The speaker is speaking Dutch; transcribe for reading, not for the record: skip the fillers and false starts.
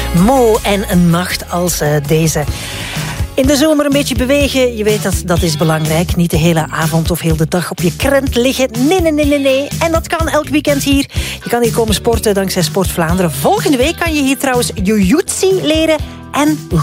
Mo en een nacht als deze. In de zomer een beetje bewegen, je weet dat is belangrijk. Niet de hele avond of heel de dag op je krent liggen. Nee. En dat kan elk weekend hier. Je kan hier komen sporten dankzij Sport Vlaanderen. Volgende week kan je hier trouwens jiu-jitsu leren en